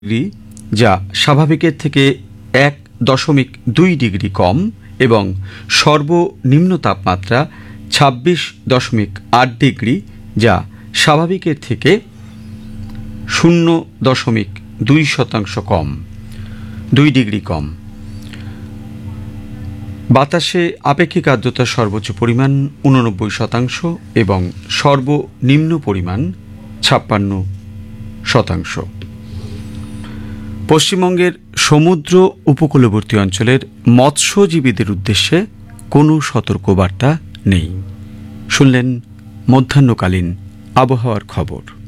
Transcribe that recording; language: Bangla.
ডিগ্রি, যা স্বাভাবিকের থেকে 1.2 ডিগ্রি কম, এবং সর্বনিম্ন তাপমাত্রা 26.8 ডিগ্রি, যা স্বাভাবিকের থেকে 0.2% কম, 2 ডিগ্রি কম। বাতাসে আপেক্ষিক আর্দ্রতার সর্বোচ্চ পরিমাণ 89% এবং সর্বনিম্ন পরিমাণ 56%। পশ্চিমবঙ্গের সমুদ্র উপকূলবর্তী অঞ্চলের মৎস্যজীবীদের উদ্দেশ্যে কোনো সতর্কবার্তা নেই। শুনলেন মধ্যাহ্নকালীন আবহাওয়ার খবর।